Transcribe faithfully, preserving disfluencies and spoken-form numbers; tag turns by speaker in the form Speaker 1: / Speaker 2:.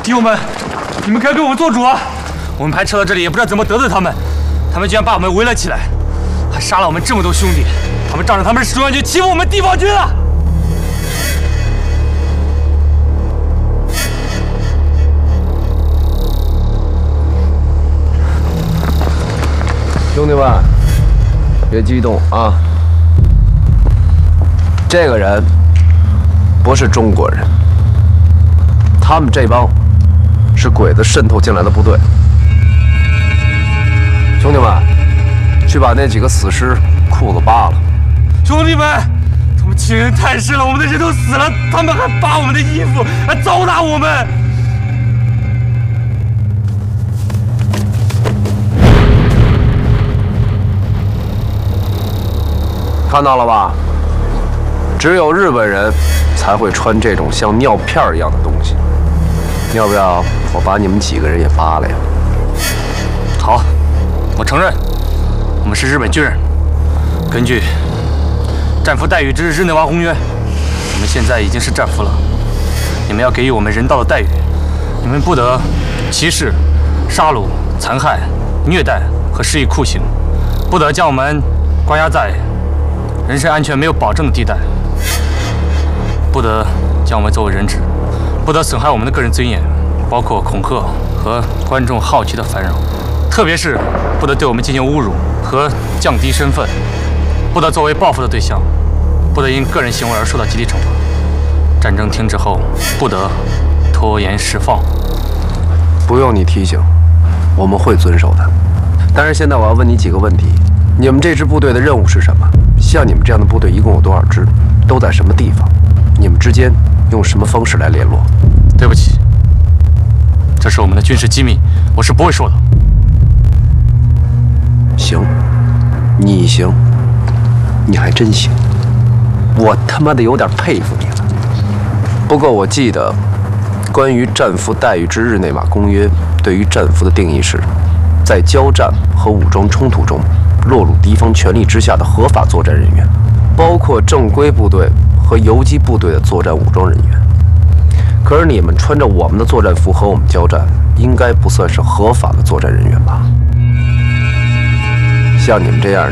Speaker 1: 弟兄们，你们该给我们做主啊！我们排斥到这里，也不知道怎么得罪他们，他们居然把我们围了起来，还杀了我们这么多兄弟。他们仗着他们是中央军，欺负我们地方军啊！
Speaker 2: 兄弟们，别激动啊！这个人不是中国人，他们这帮是鬼子渗透进来的部队。兄弟们，去把那几个死尸裤子扒了。
Speaker 1: 兄弟们，他们欺人太甚了，我们的人都死了，他们还扒我们的衣服，还糟蹋我们。
Speaker 2: 看到了吧？只有日本人才会穿这种像尿片一样的东西。要不要我把你们几个人也扒了呀？
Speaker 1: 好，我承认，我们是日本军人。根据战俘待遇之日内瓦公约，我们现在已经是战俘了。你们要给予我们人道的待遇，你们不得歧视、杀戮、残害、虐待和施以酷刑，不得将我们关押在人身安全没有保证的地带，不得将我们作为人质，不得损害我们的个人尊严，包括恐吓和观众好奇的烦扰，特别是不得对我们进行侮辱和降低身份，不得作为报复的对象，不得因个人行为而受到集体惩罚。战争停止后，不得拖延释放。
Speaker 2: 不用你提醒，我们会遵守的。但是现在我要问你几个问题：你们这支部队的任务是什么？像你们这样的部队一共有多少支？都在什么地方？你们之间用什么方式来联络？
Speaker 1: 对不起，这是我们的军事机密，我是不会说的。
Speaker 2: 行，你行，你还真行，我他妈的有点佩服你了。不过我记得，关于战俘待遇之日内瓦公约对于战俘的定义是，在交战和武装冲突中落入敌方权力之下的合法作战人员，包括正规部队和游击部队的作战武装人员。可是你们穿着我们的作战服和我们交战，应该不算是合法的作战人员吧？像你们这样